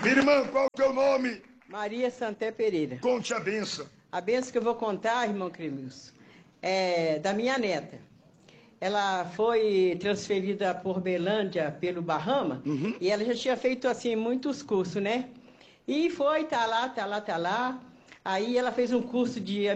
Irmã, qual é o teu nome? Maria Santé Pereira. Conte a benção. A benção que eu vou contar, irmão Cremilson, é da minha neta. Ela foi transferida por Belândia pelo Bahama, e ela já tinha feito assim muitos cursos, né? E foi, tá lá. Aí ela fez um curso de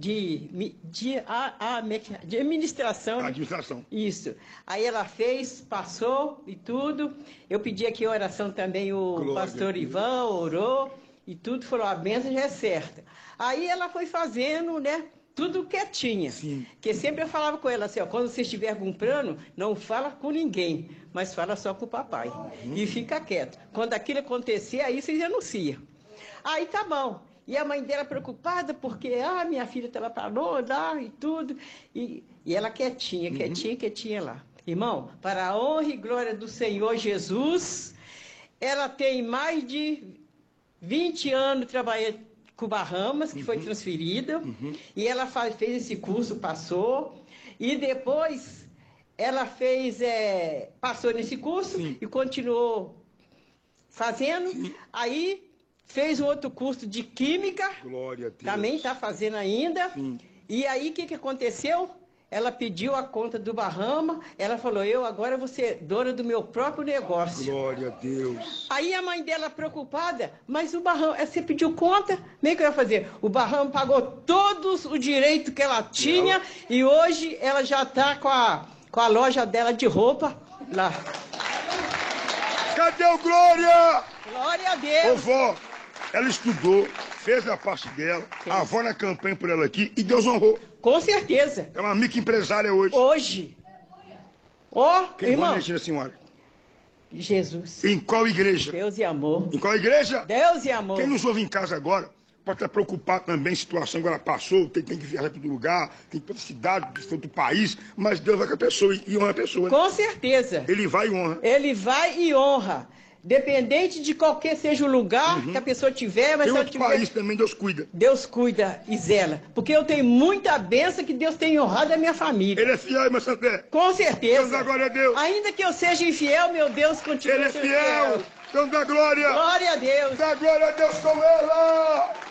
administração. Administração. Isso. Aí ela fez, passou e tudo. Eu pedi aqui oração também, o Glória pastor Ivan orou e tudo, falou, a bênção já é certa. Aí ela foi fazendo, né? Tudo quietinha. Sim. Porque sempre eu falava com ela assim, ó, quando você estiver comprando, não fala com ninguém, mas fala só com o papai. E fica quieto. Quando aquilo acontecer, aí vocês anunciam. Aí tá bom. E a mãe dela preocupada, porque, minha filha tá lá pra lá e tudo. E ela quietinha lá. Irmão, para a honra e glória do Senhor Jesus, ela tem mais de 20 anos trabalhando com Bahamas, que foi transferida, e ela fez esse curso, passou, e depois ela fez, passou nesse curso e continuou fazendo, aí fez um outro curso de Química, Glória a Deus. também está fazendo ainda, e aí o que aconteceu? Ela pediu a conta do Bahama, ela falou, eu agora vou ser dona do meu próprio negócio. Glória a Deus. Aí a mãe dela preocupada, mas o Bahama, você pediu conta? Como é que eu ia fazer? O Bahama pagou todos os direitos que ela tinha e hoje ela já está com a loja dela de roupa lá. Cadê o Glória? Glória a Deus. Ô, vó, ela estudou, fez a parte dela, a avó na campanha por ela aqui e Deus honrou. Com certeza. É uma microempresária hoje. Hoje. Quem Irmão. a senhora? Jesus. Em qual igreja? Deus e amor. Em qual igreja? Deus e amor. Quem nos ouve em casa agora pode estar preocupado também, a situação agora passou, tem que viajar para outro lugar, tem que ir para outra cidade, para outro país, mas Deus vai com a pessoa e honra a pessoa. Com certeza. Ele vai e honra. Ele vai e honra. Dependente de qualquer seja o lugar que a pessoa tiver, mas Tem se ela outro tiver... país também, Deus cuida. Deus cuida e zela. Porque eu tenho muita bênção que Deus tem honrado a minha família. Ele é fiel, irmã Santé. Com certeza. Deus dá glória a Deus. Ainda que eu seja infiel, meu Deus continua Ele é sendo fiel. Deus dá glória. Glória a Deus. Dá glória a Deus com ela.